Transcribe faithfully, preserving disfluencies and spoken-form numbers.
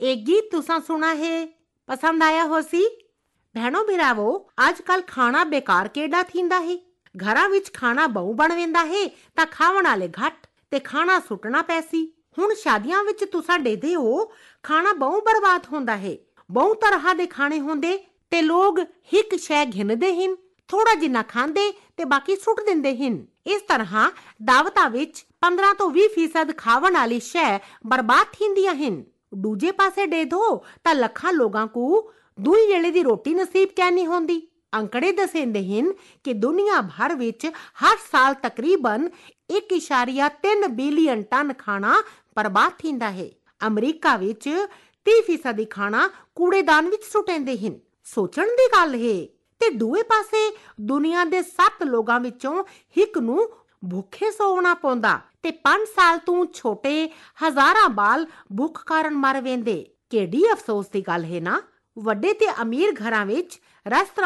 एक गीत तुसा सुना है, पसंद आया हो सी? भैणो भरावो, अजकल खाना बेकार केडा थींदा है। घरां विच खाना बहु बण वेंदा है तां खावण वाले घट ते खाना सुटना पैसी। हुण शादियां विच तुसा डेदे हो, खाना बहु बर्बाद होंदा है। बहु तरह दे खाने होंदे ते लोग हिक शै घिनदे हिन, थोड़ा जिन्ना खांदे ते बाकी सुट दिंदे हिन। इस तरह दावतां विच पंद्रह तो बीस फीसद खावण वाली शै बर्बाद थींदियां हिन। दूजे पासे डेधो तां लखां लोगां को दुई वेले दी रोटी नसीब कै नहीं होंदी। अंकड़े दसेंदे हिन कि दुनिया भर विच हर साल तकरीबन एक इशारिया तीन बिलियन टन खाना बर्बाद थींदा है। अमरीका विच तीस फीसद खाना कूड़ेदान विच सुटेंदे हिन। सोचण दी गल है। ते दूए पासे दुनिया दे सत्त लोगां विचों हिक नूं भुखे सोवना पौंदा ते पांच साल तों छोटे हजारां बाल भुख कारण मर वेंदे। केडी अफसोस दी गल है ना। वड्डे ते अमीर घरां विच रेस्तरां